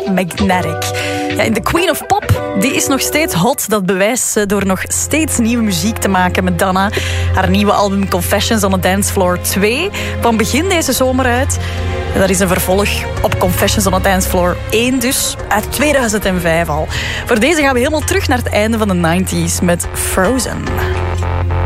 Magnetic. Ja, en de Queen of Pop die is nog steeds hot. Dat bewijst ze door nog steeds nieuwe muziek te maken. Madonna, haar nieuwe album Confessions on the Dance Floor 2 kwam begin deze zomer uit. En dat is een vervolg op Confessions on the Dance Floor 1 dus, uit 2005 al. Voor deze gaan we helemaal terug naar het einde van de 90s met Frozen.